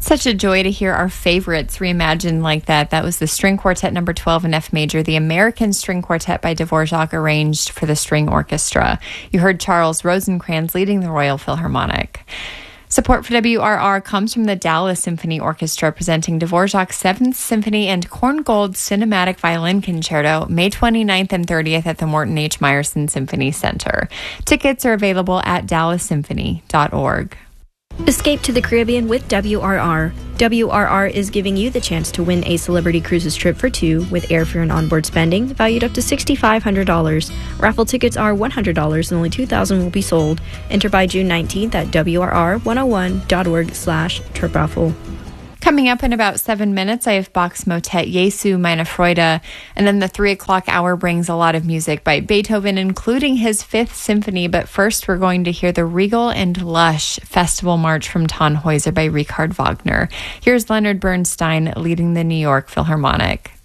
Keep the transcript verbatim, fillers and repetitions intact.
Such a joy to hear our favorites reimagined like that. That was the String Quartet number twelve in F major, the American String Quartet by Dvorak, arranged for the string orchestra. You heard Charles Rosencrans leading the Royal Philharmonic. Support for W R R comes from the Dallas Symphony Orchestra, presenting Dvorak's Seventh Symphony and Korngold Cinematic Violin Concerto, May twenty-ninth and thirtieth at the Morton H. Meyerson Symphony Center. Tickets are available at dallas symphony dot org. Escape to the Caribbean with W R R. W R R is giving you the chance to win a Celebrity Cruises trip for two with airfare and onboard spending valued up to six thousand five hundred dollars. Raffle tickets are one hundred dollars and only two thousand will be sold. Enter by June nineteenth at W R R one oh one dot org slash trip raffle. Coming up in about seven minutes, I have Bach's motet Jesu meine Freude, and then the three o'clock hour brings a lot of music by Beethoven, including his Fifth Symphony. But first, we're going to hear the Regal and Lush Festival March from Tannhäuser by Richard Wagner. Here's Leonard Bernstein leading the New York Philharmonic.